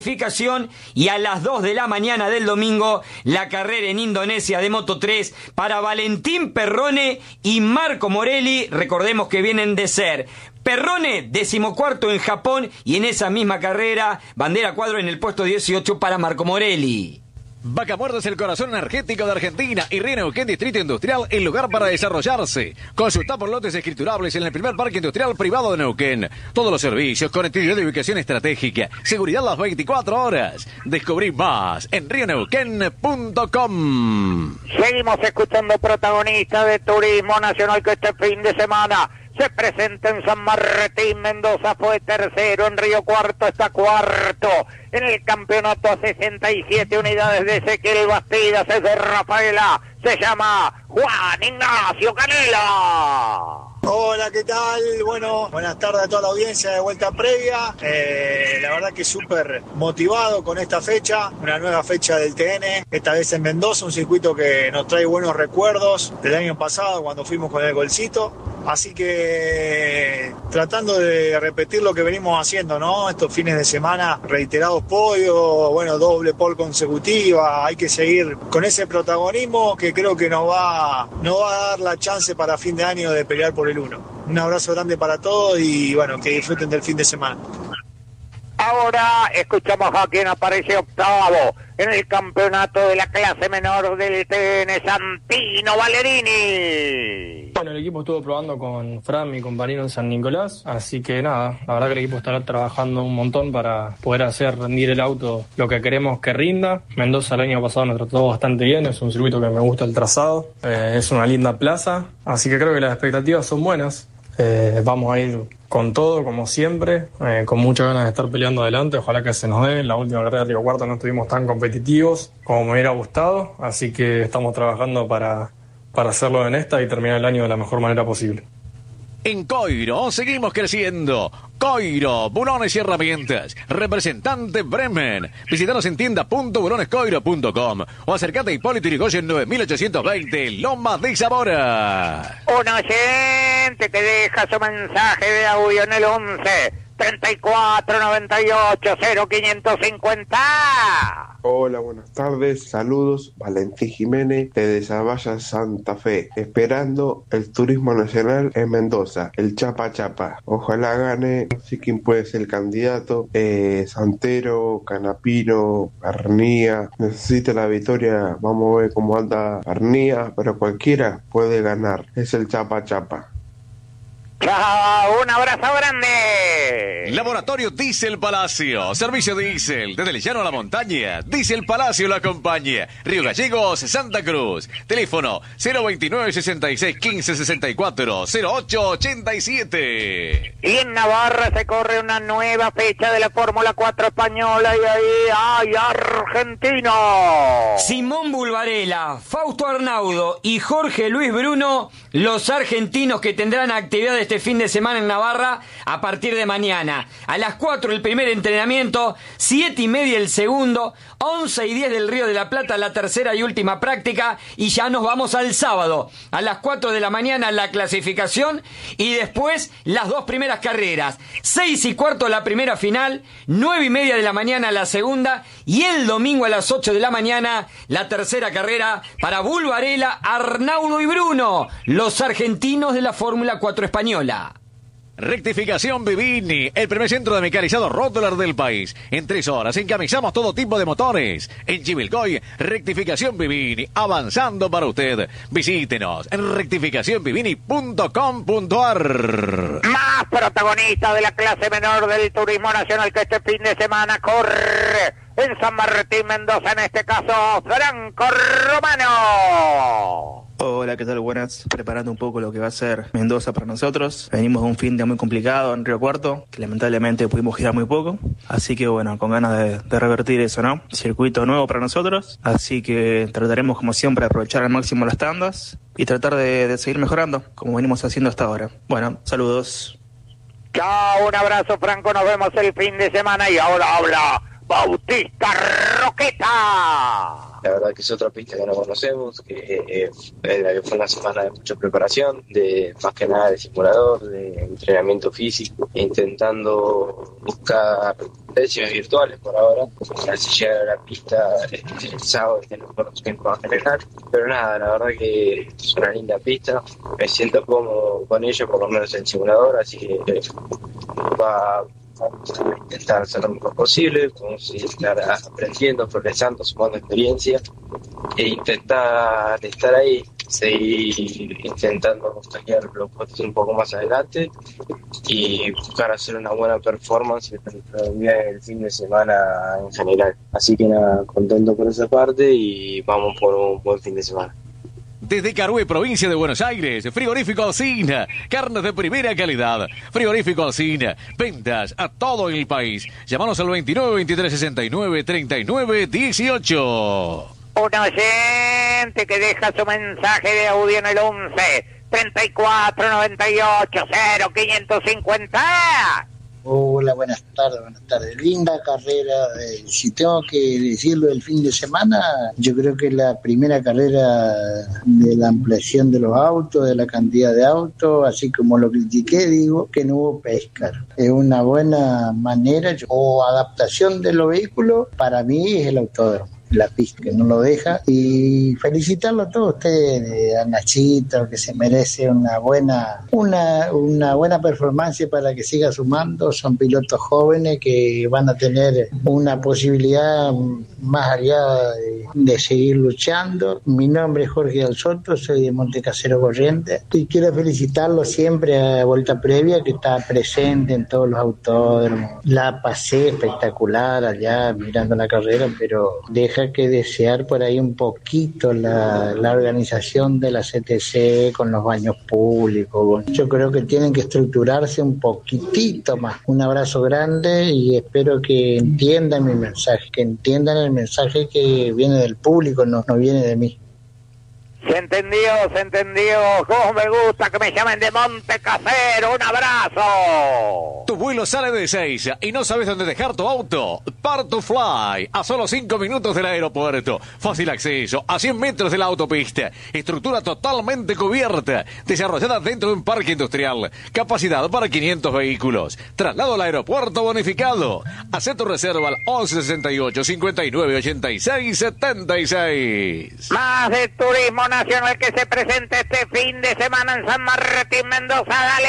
Y a las 2 de la mañana del domingo, la carrera en Indonesia de Moto3 para Valentín Perrone y Marco Morelli. Recordemos que vienen de ser Perrone, 14º en Japón, y en esa misma carrera, bandera cuadro en el puesto 18 para Marco Morelli. Vaca Muerta es el corazón energético de Argentina y Río Neuquén Distrito Industrial, el lugar para desarrollarse. Consulta por lotes escriturables en el primer parque industrial privado de Neuquén. Todos los servicios, conectividad de ubicación estratégica, seguridad las 24 horas. Descubrí más en rioneuquén.com. Seguimos escuchando protagonistas de Turismo Nacional que este fin de semana se presenta en San Martín. Mendoza fue tercero, en Río Cuarto está cuarto. En el campeonato a 67 unidades de Ezequiel Bastidas, es de Rafaela, se llama Juan Ignacio Canela. Hola, ¿qué tal? Bueno, buenas tardes a toda la audiencia de Vuelta Previa. La verdad que súper motivado con esta fecha, una nueva fecha del TN, esta vez en Mendoza, un circuito que nos trae buenos recuerdos del año pasado cuando fuimos con el Golcito. Así que tratando de repetir lo que venimos haciendo, ¿no? Estos fines de semana, reiterados podios, bueno, doble pole consecutiva, hay que seguir con ese protagonismo que creo que nos va a dar la chance para fin de año de pelear por el 1. Un abrazo grande para todos y bueno, que disfruten del fin de semana. Ahora escuchamos a quien aparece octavo en el campeonato de la clase menor del TN, Santino Ballerini. Bueno, el equipo estuvo probando con Fran, mi compañero en San Nicolás, así que nada, la verdad que el equipo estará trabajando un montón para poder hacer rendir el auto lo que queremos que rinda. Mendoza el año pasado nos trató bastante bien, es un circuito que me gusta el trazado, es una linda plaza, así que creo que las expectativas son buenas. Vamos a ir con todo, como siempre, con muchas ganas de estar peleando adelante, ojalá que se nos dé. En la última carrera de Río Cuarto no estuvimos tan competitivos como me hubiera gustado, así que estamos trabajando para hacerlo en esta y terminar el año de la mejor manera posible. En Coiro seguimos creciendo. Coiro, bulones y herramientas. Representante Bremen. Visítanos en tienda.bulonescoiro.com o acercate a Hipólito Yrigoyen 9820, Lomas de Zamora. Un oyente que deja su mensaje de audio en el 11 34 98 0550. Hola, buenas tardes, saludos, Valentín Jiménez de Zavalla, Santa Fe, esperando el turismo nacional en Mendoza, el Chapa Chapa, ojalá gane, no sé quién puede ser el candidato, Santero, Canapino, Arnía, necesita la victoria, vamos a ver cómo anda Arnía, pero cualquiera puede ganar, es el Chapa Chapa. ¡Chao! ¡Un abrazo grande! Laboratorio Diesel Palacio. Servicio diésel. Desde el llano a la montaña. Diesel Palacio lo acompaña. Río Gallegos, Santa Cruz. Teléfono 029 66 15 64 08 87. Y en Navarra se corre una nueva fecha de la Fórmula 4 española y ahí hay argentino. Simón Bulvarella, Fausto Arnaudo y Jorge Luis Bruno, los argentinos que tendrán actividad este fin de semana en Navarra a partir de mañana. A las 4 el primer entrenamiento, 7:30 el segundo, 11:10 del Río de la Plata la tercera y última práctica, y ya nos vamos al sábado. A las 4 de la mañana la clasificación y después las dos primeras carreras. 6:15 la primera final, 9:30 de la mañana la segunda y el domingo a las 8 de la mañana la tercera carrera para Bulvarella, Arnaudo y Bruno, los argentinos de la Fórmula 4 española. Rectificación Vivini, el primer centro de mecanizado Rotterdam del país. En 3 horas encamisamos todo tipo de motores. En Chivilcoy, Rectificación Vivini, avanzando para usted. Visítenos en rectificacionvivini.com.ar. Más protagonista de la clase menor del turismo nacional que este fin de semana corre en San Martín, Mendoza, en este caso, Franco Romano. Hola, ¿qué tal? Buenas. Preparando un poco lo que va a ser Mendoza para nosotros. Venimos de un fin de muy complicado en Río Cuarto, que lamentablemente pudimos girar muy poco. Así que bueno, con ganas de revertir eso, ¿no? Circuito nuevo para nosotros. Así que trataremos, como siempre, de aprovechar al máximo las tandas y tratar de seguir mejorando, como venimos haciendo hasta ahora. Bueno, saludos. Chao, un abrazo, Franco. Nos vemos el fin de semana y ahora habla Bautista Roqueta. La verdad que es otra pista que no conocemos, que fue una semana de mucha preparación, de más que nada de simulador, de entrenamiento físico, intentando buscar sesiones virtuales por ahora, así llegar a la pista el sábado y tener mejor tiempo a generar. Pero nada, la verdad que es una linda pista, me siento cómodo con ello, por lo menos en simulador, así que vamos a intentar hacer lo mejor posible, vamos a estar aprendiendo, progresando, sumando experiencia e intentar estar ahí, seguir intentando conseguir los puestos un poco más adelante y buscar hacer una buena performance el fin de semana en general. Así que nada, contento por esa parte y vamos por un buen fin de semana. Desde Carué, provincia de Buenos Aires, Frigorífico Alsina, carnes de primera calidad. Frigorífico Alsina, ventas a todo el país. Llámanos al 29 23 69 39 18. Un oyente que deja su mensaje de audio en el 11 34 98 0 550. Hola, buenas tardes. Linda carrera. Si tengo que decirlo del fin de semana, yo creo que la primera carrera de la ampliación de los autos, de la cantidad de autos, así como lo critiqué, digo que no hubo pescar. Es una buena manera o adaptación de los vehículos, para mí es el autódromo, la pista que no lo deja, y felicitarlo a todos ustedes, a Nachito, que se merece una buena performance para que siga sumando. Son pilotos jóvenes que van a tener una posibilidad más allá de seguir luchando. Mi nombre es Jorge Alsoto, soy de Montecasero Corrientes y quiero felicitarlo siempre a Vuelta Previa, que está presente en todos los autódromos. La pasé espectacular allá mirando la carrera, pero deja que desear por ahí un poquito la organización de la CTC con los baños públicos. Yo creo que tienen que estructurarse un poquitito más. Un abrazo grande y espero que entiendan mi mensaje, que entiendan el mensaje que viene del público, no viene de mí. Se entendió. Cómo me gusta que me llamen de Montecasero. Un abrazo. Tu vuelo sale de Ezeiza y no sabes dónde dejar tu auto. Part2Fly, a solo 5 minutos del aeropuerto. Fácil acceso, a 100 metros de la autopista. Estructura totalmente cubierta, desarrollada dentro de un parque industrial. Capacidad para 500 vehículos. Traslado al aeropuerto bonificado. Haz tu reserva al 1168 59 86 76. Más de turismo nacional que se presenta este fin de semana en San Martín, Mendoza. Dale,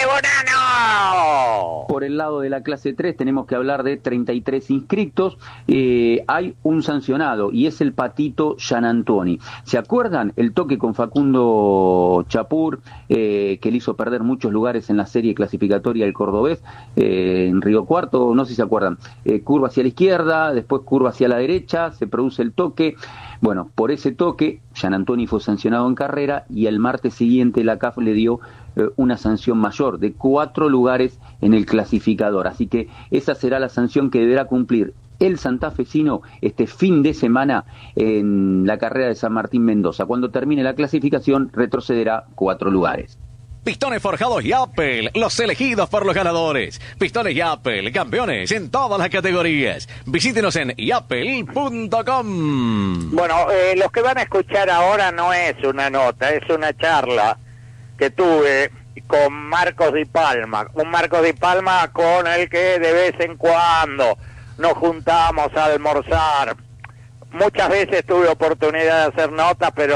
Bonano. Por el lado de la clase 3 tenemos que hablar de 33 inscriptos. Hay un sancionado y es el patito Gianantoni. ¿Se acuerdan el toque con Facundo Chapur que le hizo perder muchos lugares en la serie clasificatoria del cordobés en Río Cuarto? No sé si se acuerdan. Curva hacia la izquierda, después curva hacia la derecha, se produce el toque. Bueno, por ese toque, Gianantoni fue sancionado en carrera y el martes siguiente la CAF le dio una sanción mayor de 4 lugares en el clasificador. Así que esa será la sanción que deberá cumplir el santafesino este fin de semana en la carrera de San Martín Mendoza. Cuando termine la clasificación, retrocederá 4 lugares. Pistones forjados Yapel, los elegidos por los ganadores. Pistones Yapel, campeones en todas las categorías. Visítenos en yapel.com. Bueno, los que van a escuchar ahora no es una nota, es una charla que tuve con Marcos Di Palma. Un Marcos Di Palma con el que de vez en cuando nos juntamos a almorzar. Muchas veces tuve oportunidad de hacer notas, pero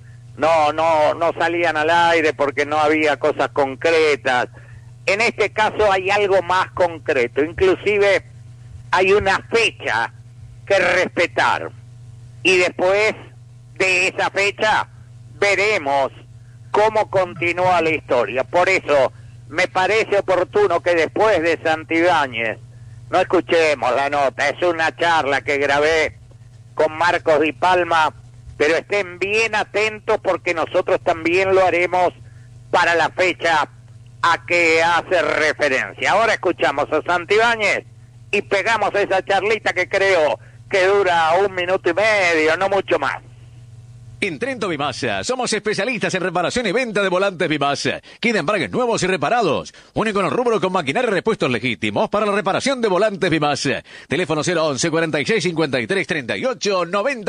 no salían al aire porque no había cosas concretas. En este caso hay algo más concreto, inclusive hay una fecha que respetar y después de esa fecha veremos cómo continúa la historia. Por eso me parece oportuno que después de Santibáñez no escuchemos la nota. Es una charla que grabé con Marcos Di Palma, pero estén bien atentos porque nosotros también lo haremos para la fecha a que hace referencia. Ahora escuchamos a Santibáñez y pegamos esa charlita que creo que dura 1 minuto y medio, no mucho más. En Trento Bimasa, somos especialistas en reparación y venta de volantes Bimasa. Queda embragues nuevos y reparados. Único en el rubro con maquinaria y repuestos legítimos para la reparación de volantes Bimasa. Teléfono 011 46 53 38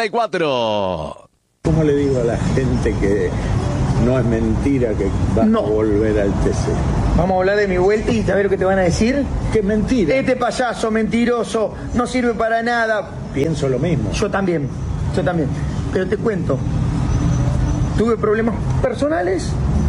94. ¿Cómo le digo a la gente que no es mentira que vas a volver al TC? Vamos a hablar de mi vuelta y ¿sabes lo que te van a decir? ¡Qué mentira! Este payaso mentiroso no sirve para nada. Pienso lo mismo. Yo también. Pero te cuento. Tuve problemas personales,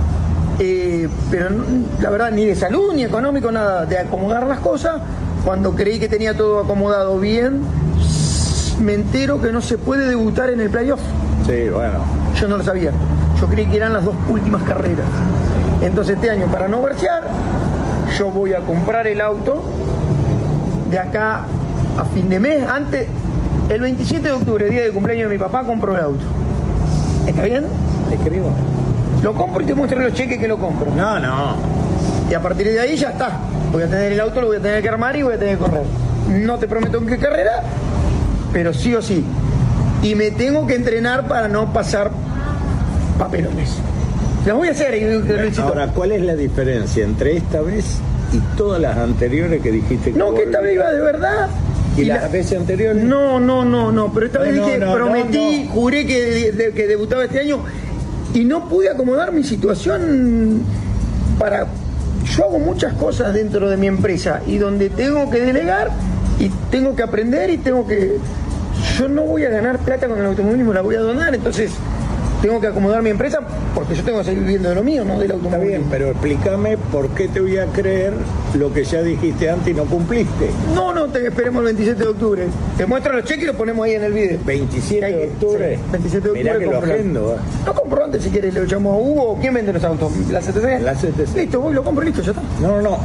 pero la verdad ni de salud ni económico, nada, de acomodar las cosas. Cuando creí que tenía todo acomodado bien, me entero que no se puede debutar en el playoff. Sí, bueno. Yo no lo sabía. Yo creí que eran las 2 últimas carreras. Entonces este año, para no versear, yo voy a comprar el auto de acá a fin de mes. Antes, el 27 de octubre, día de cumpleaños de mi papá, compro el auto. ¿Está bien? Te escribo. Lo compro y te muestro los cheques que lo compro. No. Y a partir de ahí ya está. Voy a tener el auto, lo voy a tener que armar y voy a tener que correr. No te prometo en qué carrera, pero sí o sí. Y me tengo que entrenar para no pasar papelones. Las voy a hacer. Ahora, ¿cuál es la diferencia entre esta vez y todas las anteriores que dijiste que que esta vez iba de verdad. ¿Y las veces anteriores? No, pero esta vez dije, prometí, juré que debutaba este año y no pude acomodar mi situación para... Yo hago muchas cosas dentro de mi empresa y donde tengo que delegar y tengo que aprender y tengo que... Yo no voy a ganar plata con el automovilismo, la voy a donar, entonces... Tengo que acomodar mi empresa porque yo tengo que seguir viviendo de lo mío, no del automovilismo. Está bien, pero explícame por qué te voy a creer lo que ya dijiste antes y no cumpliste. No, esperemos el 27 de octubre. Te muestro los cheques y los ponemos ahí en el video. 27 de octubre. Sí, 27 de octubre. Mirá que lo agendo. No compro antes si quieres, le echamos a Hugo. ¿Quién vende los autos? ¿La CTC? La CTC. Listo, voy, lo compro, listo, ya está. No.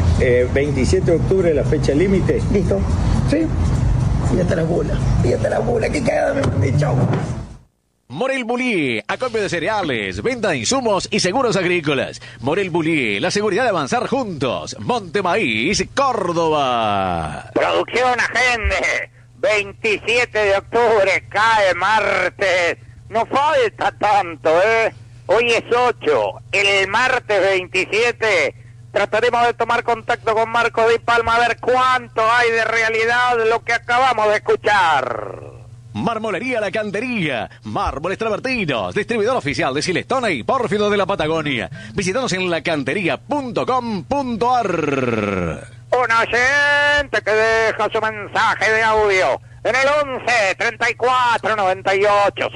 27 de octubre, la fecha límite. Listo. ¿Sí? Y hasta la bola, qué cagada me mandé, chao. Morel Bullier, acopio de cereales, venta de insumos y seguros agrícolas. Morel Bullier, la seguridad de avanzar juntos. Monte Maíz, Córdoba. Producción Agende, 27 de octubre, cae martes. No falta tanto, Hoy es 8, el martes 27... Trataremos de tomar contacto con Marco Di Palma a ver cuánto hay de realidad lo que acabamos de escuchar. Marmolería La Cantería, mármoles travertinos, distribuidor oficial de Silestone y Pórfido de la Patagonia. Visítanos en lacantería.com.ar. Un oyente que deja su mensaje de audio en el 11 34 98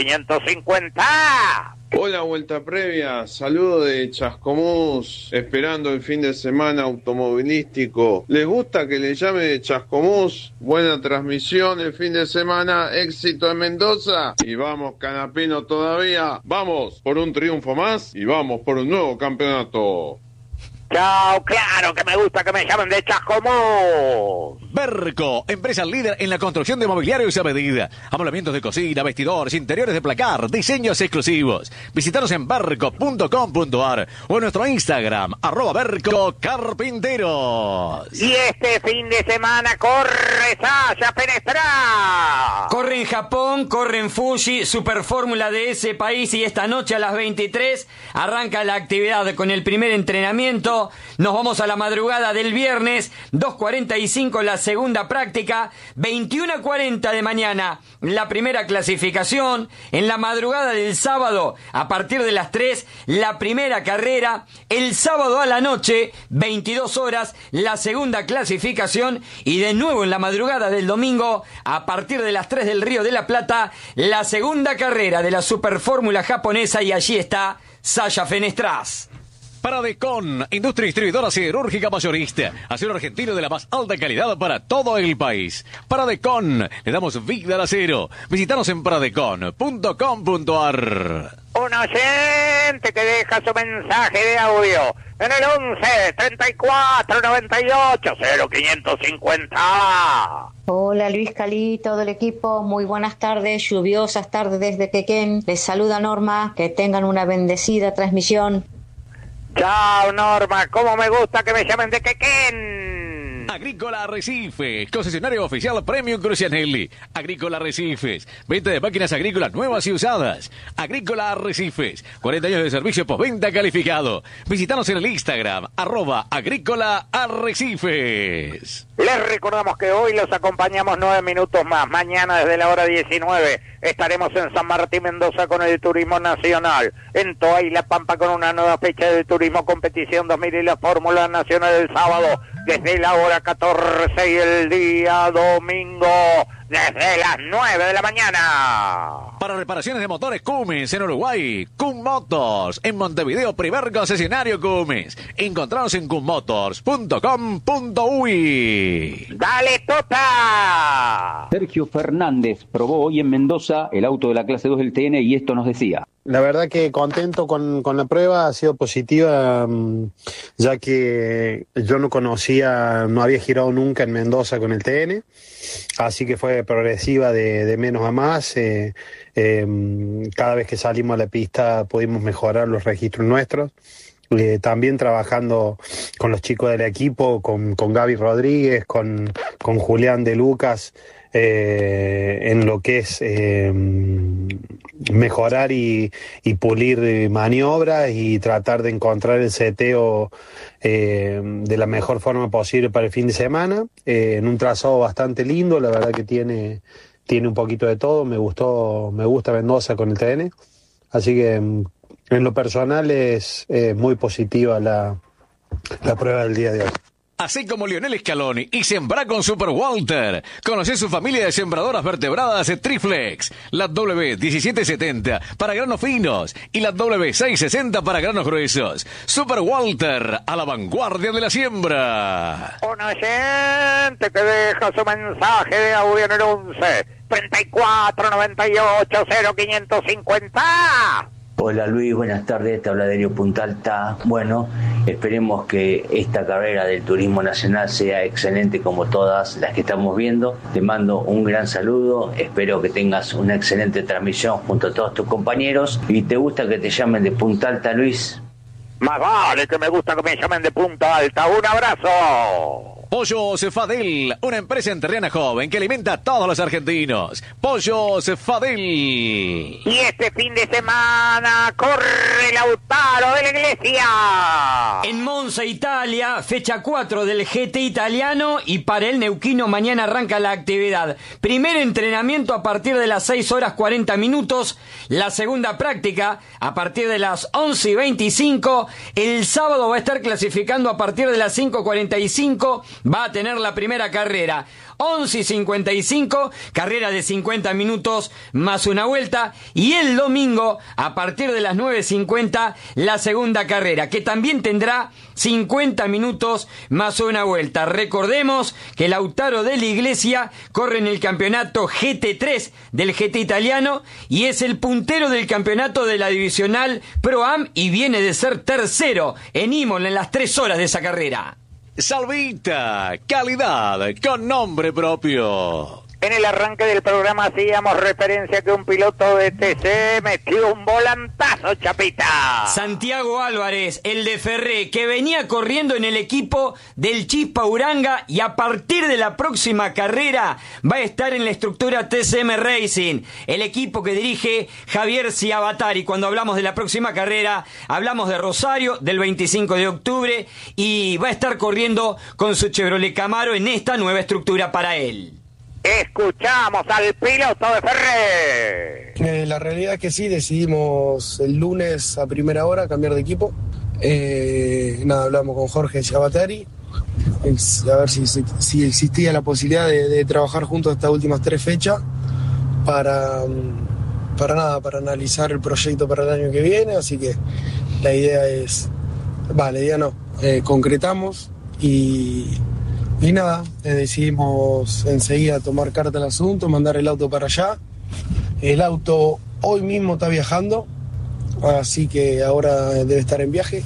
0550. Hola, vuelta previa, saludo de Chascomús, esperando el fin de semana automovilístico. ¿Les gusta que le llame de Chascomús? Buena transmisión el fin de semana, éxito en Mendoza. Y vamos, Canapino todavía, vamos por un triunfo más y vamos por un nuevo campeonato. Chao, claro que me gusta que me llamen de Chascomús. Berco, empresa líder en la construcción de mobiliarios a medida. Amoblamientos de cocina, vestidores, interiores de placar, diseños exclusivos. Visítanos en berco.com.ar o en nuestro Instagram, @bercocarpinteros. Y este fin de semana corre Sasha Fenestrás. Corre en Japón, corre en Fuji, Superfórmula de ese país, y esta noche a las 23 arranca la actividad con el primer entrenamiento. Nos vamos a la madrugada del viernes, 2:45 la segunda práctica, 21:40 de mañana la primera clasificación. En la madrugada del sábado, a partir de las 3, la primera carrera. El sábado a la noche, 22 horas, la segunda clasificación. Y de nuevo en la madrugada del domingo, a partir de las 3 del Río de la Plata, la segunda carrera de la Superfórmula japonesa. Y allí está Sasha Fenestrás. Paradecon, industria distribuidora siderúrgica mayorista. Acero argentino de la más alta calidad para todo el país. Paradecon, le damos vida al acero. Visítanos en paradecon.com.ar. Un oyente que deja su mensaje de audio en el 11 34 98 0550. Hola Luis Cali, todo el equipo, muy buenas tardes, lluviosas tardes desde Quequén. Les saluda Norma, que tengan una bendecida transmisión. Chao Norma, cómo me gusta que me llamen de Quequén. Agrícola Arrecifes, concesionario oficial Premium Crucianelli. Agrícola Arrecifes, venta de máquinas agrícolas nuevas y usadas. Agrícola Arrecifes, 40 años de servicio postventa calificado. Visítanos en el Instagram, @Agrícola Arrecifes. Les recordamos que hoy los acompañamos 9 minutos más. Mañana desde la hora 19 estaremos en San Martín, Mendoza con el Turismo Nacional. En Toa y La Pampa con una nueva fecha de Turismo Competición 2000 y la Fórmula Nacional el sábado desde la hora 14 y el día domingo desde las 9 de la mañana. Para reparaciones de motores Cummins en Uruguay, Cum Motors. En Montevideo, primer concesionario Cummins. Encontranos en cummotors.com.uy. ¡Dale, Tota! Sergio Fernández probó hoy en Mendoza el auto de la clase 2 del TN y esto nos decía. La verdad que contento con la prueba, ha sido positiva, ya que yo no había girado nunca en Mendoza con el TN, así que fue progresiva de menos a más. Cada vez que salimos a la pista pudimos mejorar los registros nuestros. También trabajando con los chicos del equipo, con Gaby Rodríguez, con Julián de Lucas, en lo que es mejorar y pulir maniobras y tratar de encontrar el seteo de la mejor forma posible para el fin de semana, en un trazado bastante lindo. La verdad que tiene un poquito de todo. Me gusta Mendoza con el TN, así que en lo personal es muy positiva la prueba del día de hoy. Así como Lionel Scaloni y sembra con Super Walter. Conoce su familia de sembradoras vertebradas Triflex. La W1770 para granos finos y la W660 para granos gruesos. Super Walter, a la vanguardia de la siembra. Un oyente que deja su mensaje de audio en el 11 34 98 0550. Hola Luis, buenas tardes, te habla Darío Punta Alta. Bueno, esperemos que esta carrera del turismo nacional sea excelente como todas las que estamos viendo. Te mando un gran saludo, espero que tengas una excelente transmisión junto a todos tus compañeros. ¿Y te gusta que te llamen de Punta Alta, Luis? Más vale que me gusta que me llamen de Punta Alta. ¡Un abrazo! Pollos Fadel, una empresa enterriana joven que alimenta a todos los argentinos. Pollos Fadel. Y este fin de semana corre Lautaro de la Iglesia. En Monza, Italia, fecha 4 del GT italiano, y para el neuquino mañana arranca la actividad. Primer entrenamiento a partir de las 6 horas 40 minutos. La segunda práctica a partir de las 11:25. El sábado va a estar clasificando a partir de las 5:45. Va a tener la primera carrera. 11:55, carrera de 50 minutos más una vuelta. Y el domingo, a partir de las 9:50, la segunda carrera, que también tendrá 50 minutos más una vuelta. Recordemos que Lautaro de la Iglesia corre en el campeonato GT3 del GT italiano y es el puntero del campeonato de la divisional Pro Am y viene de ser tercero en Imola en las 3 horas de esa carrera. Salvita, calidad con nombre propio. En el arranque del programa hacíamos referencia que un piloto de TC metió un volantazo, Chapita. Santiago Álvarez, el de Ferré, que venía corriendo en el equipo del Chispa Uranga y a partir de la próxima carrera va a estar en la estructura TCM Racing, el equipo que dirige Javier Ciabatari. Cuando hablamos de la próxima carrera, hablamos de Rosario, del 25 de octubre, y va a estar corriendo con su Chevrolet Camaro en esta nueva estructura para él. Escuchamos al piloto de Ferré. La realidad es que sí, decidimos el lunes a primera hora cambiar de equipo. Hablamos con Jorge Ciabatari, a ver si existía la posibilidad de trabajar juntos estas últimas 3 fechas para analizar el proyecto para el año que viene. Así que la idea concretamos y decidimos enseguida tomar carta al asunto, mandar el auto para allá. El auto hoy mismo está viajando, así que ahora debe estar en viaje.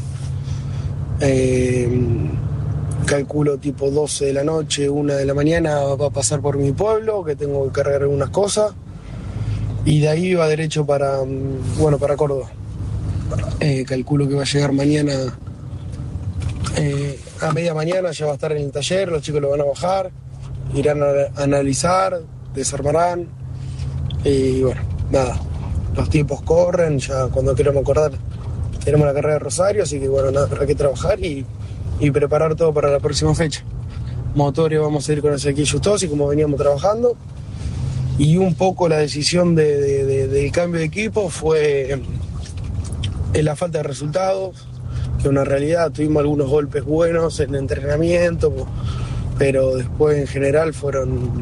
Calculo tipo 12 de la noche, 1 de la mañana va a pasar por mi pueblo, que tengo que cargar algunas cosas, y de ahí va derecho para Córdoba. Calculo que va a llegar mañana A media mañana ya va a estar en el taller, los chicos lo van a bajar, irán a analizar, desarmarán y bueno, nada, los tiempos corren, ya cuando queremos acordar tenemos la carrera de Rosario, así que bueno, nada, hay que trabajar y preparar todo para la próxima fecha. Motores vamos a ir con el Ezequiel Justosi como veníamos trabajando, y un poco la decisión del cambio de equipo fue en la falta de resultados, que una realidad, tuvimos algunos golpes buenos en el entrenamiento, pero después en general fueron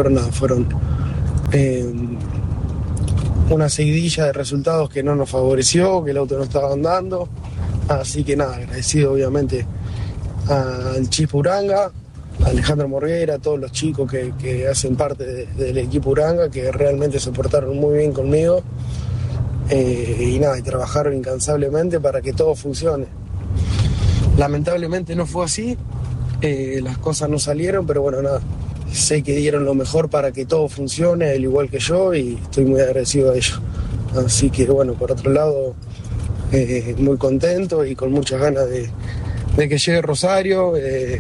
una seguidilla de resultados que no nos favoreció, que el auto no estaba andando, así que nada, agradecido obviamente al Chispa Uranga, a Alejandro Morguera, a todos los chicos que hacen parte del equipo Uranga, que realmente se portaron muy bien conmigo, y nada, y trabajaron incansablemente para que todo funcione. Lamentablemente no fue así, las cosas no salieron, pero bueno, nada, sé que dieron lo mejor para que todo funcione, al igual que yo, y estoy muy agradecido a ellos. Así que bueno, por otro lado, muy contento y con muchas ganas de que llegue Rosario,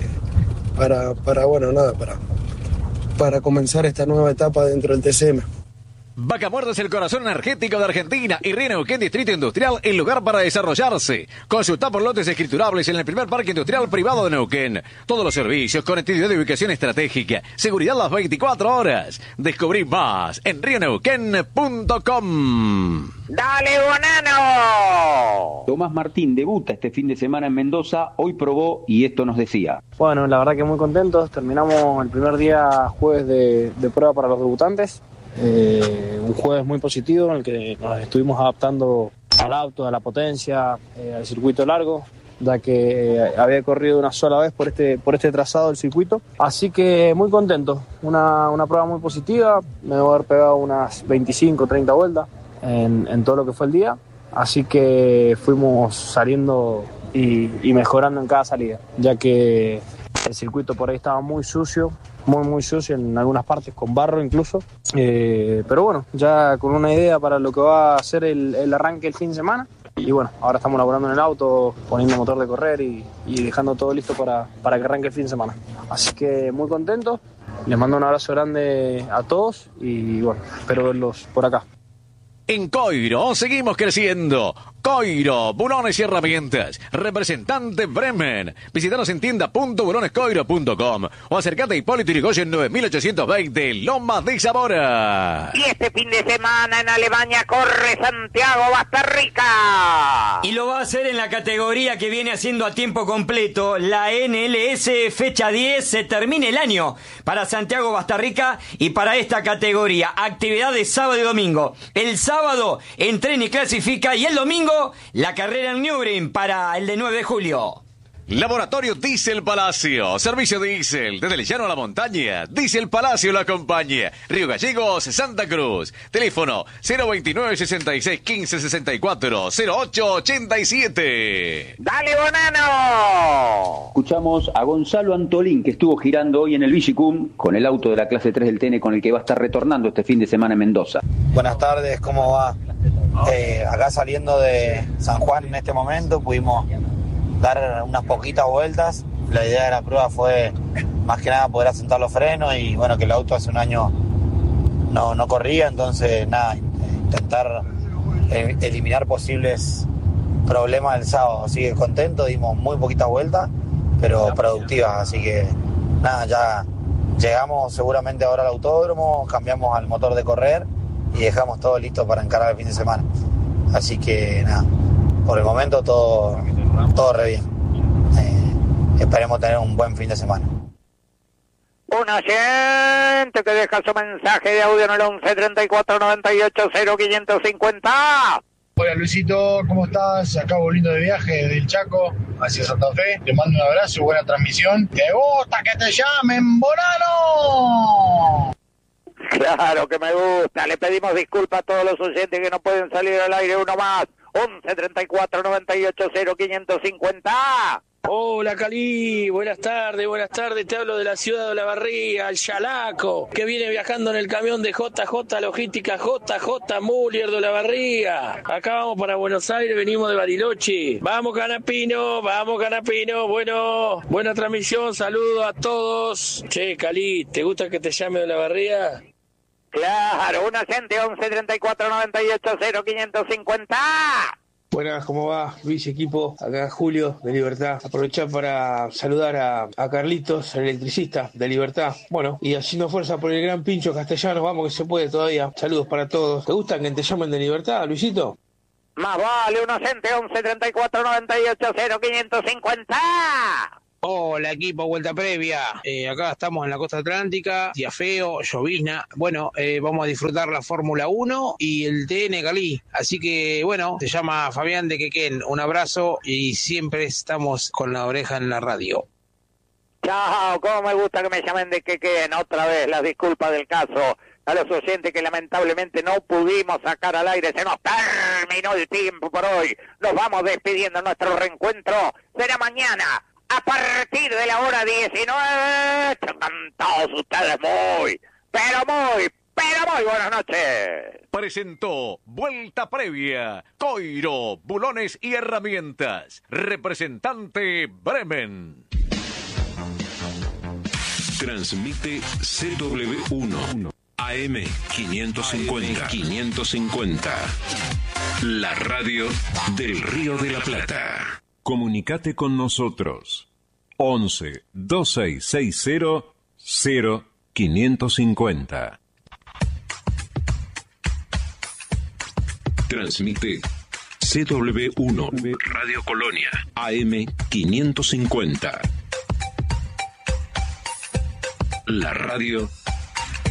para comenzar esta nueva etapa dentro del TCM. Vaca Muerta es el corazón energético de Argentina y Río Neuquén Distrito Industrial, el lugar para desarrollarse. Consulta por lotes escriturables en el primer parque industrial privado de Neuquén. Todos los servicios, conectividad de ubicación estratégica, seguridad las 24 horas. Descubrí más en rioneuquén.com. ¡Dale, Bonano! Tomás Martín debuta este fin de semana en Mendoza, hoy probó y esto nos decía. Bueno, la verdad que muy contentos, terminamos el primer día jueves de prueba para los debutantes. Un jueves muy positivo en el que nos estuvimos adaptando al auto, a la potencia, al circuito largo, ya que había corrido una sola vez por este trazado del circuito. Así que muy contento, una prueba muy positiva, me debo haber pegado unas 25 30 vueltas en todo lo que fue el día, así que fuimos saliendo y mejorando en cada salida, ya que el circuito por ahí estaba muy sucio, muy sucio en algunas partes, con barro incluso, pero bueno, ya con una idea para lo que va a ser el arranque el fin de semana, y bueno, ahora estamos laburando en el auto, poniendo motor de correr y dejando todo listo para que arranque el fin de semana, así que muy contento, les mando un abrazo grande a todos y bueno, espero verlos por acá. En Coiro seguimos creciendo. Coiro, bulones y herramientas. Representante Bremen. Visítanos en tienda.bulonescoiro.com o acercate a Hipólito Yrigoyen 9820, Loma de Zamora. Y este fin de semana en Alemania corre Santiago Bastarrica. Y lo va a hacer en la categoría que viene haciendo a tiempo completo, la NLS fecha 10. Se termina el año para Santiago Bastarrica y para esta categoría. Actividad de sábado y domingo. El sábado entrena y clasifica, y el domingo la carrera en Nürburgring para el de 9 de julio. Laboratorio Diesel Palacio. Servicio diésel desde el llano a la montaña. Diesel Palacio lo acompaña. Río Gallegos, Santa Cruz. Teléfono 029 66 15 64 08 87. ¡Dale, Bonano! Escuchamos a Gonzalo Antolín, que estuvo girando hoy en el Vigicum con el auto de la clase 3 del TN, con el que va a estar retornando este fin de semana en Mendoza. Buenas tardes, ¿cómo va? Acá saliendo de San Juan en este momento pudimos dar unas poquitas vueltas. La idea de la prueba fue más que nada poder asentar los frenos, y bueno, que el auto hace un año no corría, entonces nada, intentar eliminar posibles problemas del sábado. Así que contento, dimos muy poquitas vueltas pero productivas, así que nada, ya llegamos seguramente ahora al autódromo, cambiamos al motor de correr y dejamos todo listo para encarar el fin de semana. Así que nada, por el momento todo re bien. Esperemos tener un buen fin de semana. Un oyente que deja su mensaje de audio en el 11 34 98 0550. Hola Luisito, ¿cómo estás? Acá volviendo de viaje desde el Chaco hacia Santa Fe. Te mando un abrazo, buena transmisión. ¿Te gusta que te llamen, Bonano? Claro que me gusta. Le pedimos disculpas a todos los oyentes que no pueden salir al aire. Uno más. 11 34 98 0550. Hola Cali, buenas tardes, te hablo de la ciudad de Olavarría, el Yalaco, que viene viajando en el camión de JJ Logística, JJ Muller de Olavarría. Acá vamos para Buenos Aires, venimos de Bariloche. Vamos Canapino, bueno, buena transmisión, saludos a todos. Che Cali, ¿te gusta que te llame de Olavarría? Claro, un agente 11 34 98 0 550. Buenas, ¿cómo va? Luis, equipo, acá Julio de Libertad. Aprovechar para saludar a Carlitos, el electricista de Libertad. Bueno, y haciendo fuerza por el gran Pincho Castellano, vamos que se puede todavía. Saludos para todos. ¿Te gusta que te llamen de Libertad, Luisito? Más vale, un agente 11 34 98 0 550. Hola equipo, vuelta previa. Acá estamos en la costa atlántica, día feo, llovizna. Bueno, vamos a disfrutar la Fórmula 1 y el TN Cali. Así que bueno, se llama Fabián de Quequén. Un abrazo y siempre estamos con la oreja en la radio. Chao, cómo me gusta que me llamen de Quequén. Otra vez las disculpas del caso a los oyentes que lamentablemente no pudimos sacar al aire. Se nos terminó el tiempo por hoy. Nos vamos despidiendo. Nuestro reencuentro será mañana a partir de la hora 19, tengan todos ustedes muy buenas noches. Presentó Vuelta Previa, Coiro, Bulones y Herramientas, representante Bremen. Transmite CW1, AM 550, la radio del Río de la Plata. Comunicate con nosotros 11 2660 0550. Transmite CW1 Radio Colonia AM 550. La radio